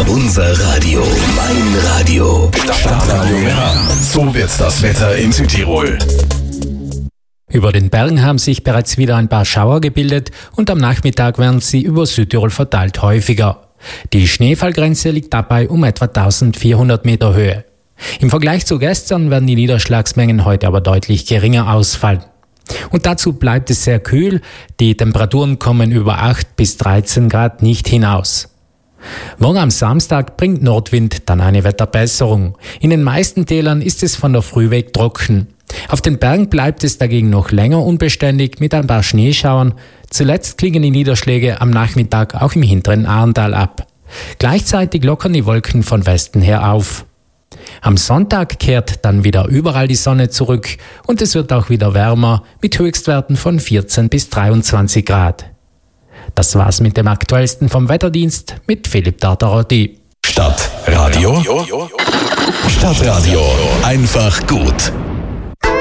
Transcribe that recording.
Unser Radio. Mein Radio. Stadtradio Meran. So wird das Wetter in Südtirol. Über den Bergen haben sich bereits wieder ein paar Schauer gebildet und am Nachmittag werden sie über Südtirol verteilt häufiger. Die Schneefallgrenze liegt dabei um etwa 1400 Meter Höhe. Im Vergleich zu gestern werden die Niederschlagsmengen heute aber deutlich geringer ausfallen. Und dazu bleibt es sehr kühl, die Temperaturen kommen über 8 bis 13 Grad nicht hinaus. Morgen am Samstag bringt Nordwind dann eine Wetterbesserung. In den meisten Tälern ist es von der Früh weg trocken. Auf den Bergen bleibt es dagegen noch länger unbeständig mit ein paar Schneeschauern. Zuletzt klingen die Niederschläge am Nachmittag auch im hinteren Ahrntal ab. Gleichzeitig lockern die Wolken von Westen her auf. Am Sonntag kehrt dann wieder überall die Sonne zurück und es wird auch wieder wärmer mit Höchstwerten von 14 bis 23 Grad. Das war's mit dem Aktuellsten vom Wetterdienst mit Philipp Tartarotti. Stadtradio. Stadtradio. Einfach gut.